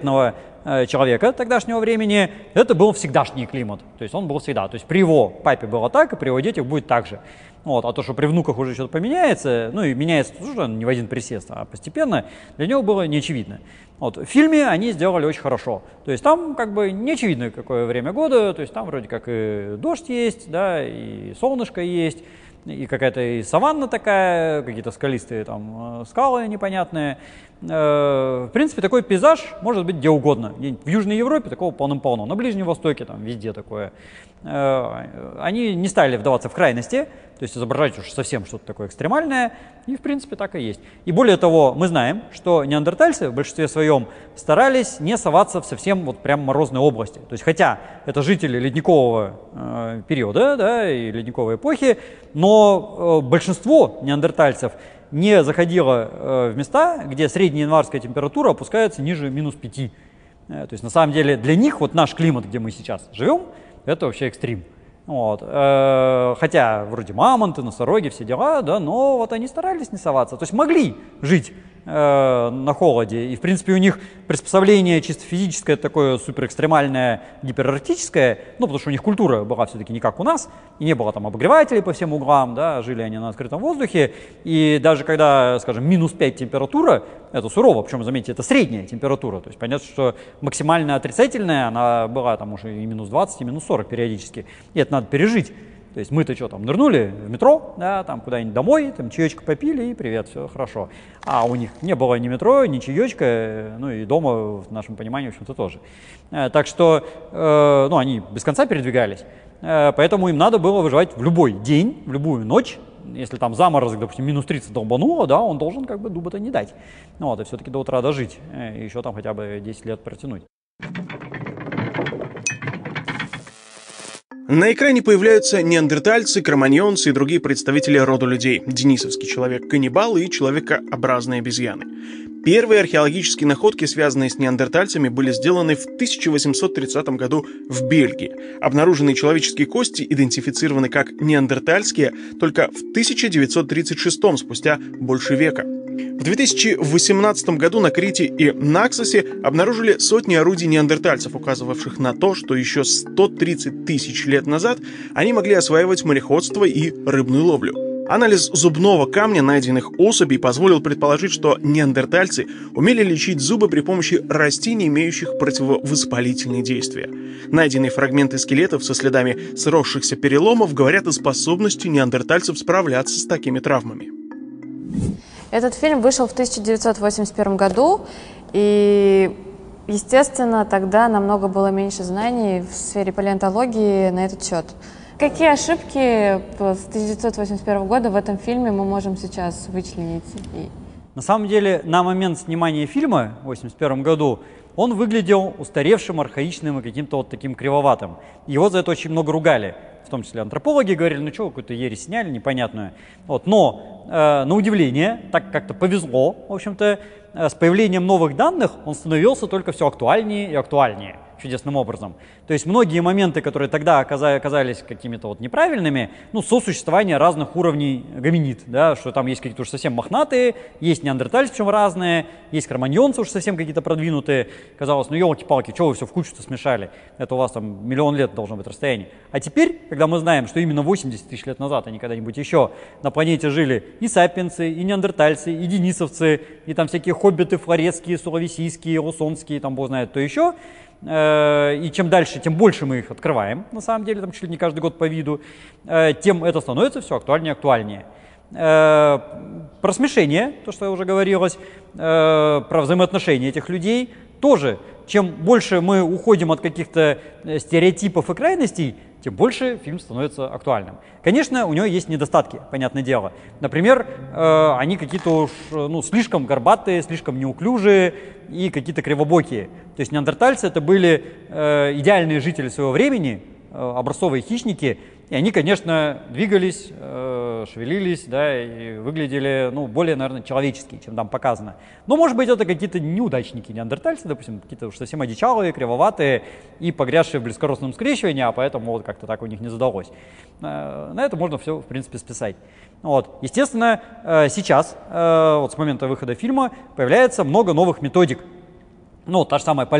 человека тогдашнего времени, это был всегдашний климат. То есть он был всегда. То есть при его папе было так, и при его детях будет так же. Вот. А то, что при внуках уже что-то поменяется, ну и меняется тоже не в один присест, а постепенно, для него было неочевидно. Вот. В фильме они сделали очень хорошо. То есть там как бы не очевидно, какое время года, то есть там вроде как и дождь есть, да, и солнышко есть, и какая-то и саванна такая, какие-то скалистые там скалы непонятные. В принципе, такой пейзаж может быть где угодно. В Южной Европе такого полным-полно, на Ближнем Востоке там везде такое. Они не стали вдаваться в крайности, то есть изображать уж совсем что-то такое экстремальное, и в принципе так и есть. И более того, мы знаем, что неандертальцы в большинстве своем старались не соваться в совсем вот прям морозной области. То есть хотя это жители ледникового периода, да, и ледниковой эпохи, но большинство неандертальцев не заходило в места, где средняя январская температура опускается ниже -5. То есть на самом деле для них вот наш климат, где мы сейчас живем, это вообще экстрим. Вот. Хотя вроде мамонты, носороги, все дела, да, но вот они старались не соваться. То есть могли жить на холоде. И в принципе у них приспособление чисто физическое такое суперэкстремальное, гиперарктическое, ну потому что у них культура была все-таки не как у нас, и не было там обогревателей по всем углам, да, жили они на открытом воздухе. И даже когда, скажем, -5 температура, это сурово, причем, заметьте, это средняя температура. То есть понятно, что максимально отрицательная, она была там уже и -20, и -40 периодически. И это надо пережить. То есть мы-то что, там нырнули в метро, да, там куда-нибудь домой, там чаечку попили и привет, все хорошо. А у них не было ни метро, ни чаечка, ну и дома, в нашем понимании, в общем-то, тоже. Так что, ну, они без конца передвигались, поэтому им надо было выживать в любой день, в любую ночь. Если там заморозок, допустим, -30 долбануло, да, он должен как бы дуба-то не дать. Ну, вот, и все-таки до утра дожить, и еще там хотя бы 10 лет протянуть. На экране появляются неандертальцы, кроманьонцы и другие представители рода людей. Денисовский человек-каннибал и человекообразные обезьяны. Первые археологические находки, связанные с неандертальцами, были сделаны в 1830 году в Бельгии. Обнаруженные человеческие кости идентифицированы как неандертальские только в 1936, спустя больше века. В 2018 году на Крите и Наксосе обнаружили сотни орудий неандертальцев, указывавших на то, что еще 130 тысяч лет назад они могли осваивать мореходство и рыбную ловлю. Анализ зубного камня найденных особей позволил предположить, что неандертальцы умели лечить зубы при помощи растений, имеющих противовоспалительные действия. Найденные фрагменты скелетов со следами сросшихся переломов говорят о способности неандертальцев справляться с такими травмами. Этот фильм вышел в 1981 году, и, естественно, тогда намного было меньше знаний в сфере палеонтологии на этот счет. Какие ошибки с 1981 года в этом фильме мы можем сейчас вычленить? На самом деле, на момент снимания фильма в 1981 году он выглядел устаревшим, архаичным и каким-то вот таким кривоватым. Его за это очень много ругали. В том числе антропологи говорили, ну что, какую-то ересь сняли непонятную. Вот. Но, на удивление, так как-то повезло, в общем-то, с появлением новых данных он становился только все актуальнее и актуальнее. Чудесным образом. То есть многие моменты, которые тогда оказались какими-то вот неправильными, ну, сосуществование разных уровней гоминид, да, что там есть какие-то уж совсем мохнатые, есть неандертальцы, причем разные, есть кроманьонцы уж совсем какие-то продвинутые. Казалось, ну, елки-палки, что вы все в кучу-то смешали? Это у вас там миллион лет должно быть расстояние. А теперь, когда мы знаем, что именно 80 тысяч лет назад, а не когда-нибудь еще, на планете жили и сапиенсы, и неандертальцы, и денисовцы, и там всякие хоббиты флорецкие, сулавесийские, русонские, там бог знает, то еще. И чем дальше, тем больше мы их открываем, на самом деле, там чуть ли не каждый год по виду, тем это становится все актуальнее и актуальнее. Про смешение, то, что уже говорилось, про взаимоотношения этих людей тоже. Чем больше мы уходим от каких-то стереотипов и крайностей, тем больше фильм становится актуальным. Конечно, у него есть недостатки, понятное дело. Например, они какие-то уж слишком горбатые, слишком неуклюжие и какие-то кривобокие. То есть неандертальцы это были идеальные жители своего времени, образцовые хищники, и они, конечно, двигались, шевелились, да, и выглядели, более, наверное, человеческие, чем там показано. Но, может быть, это какие-то неудачники неандертальцы, допустим, какие-то уж совсем одичалые, кривоватые и погрязшие в близкородственном скрещивании, а поэтому вот как-то так у них не задалось. На это можно все, в принципе, списать. Вот. Естественно, сейчас, вот с момента выхода фильма, появляется много новых методик. Ну, та же самая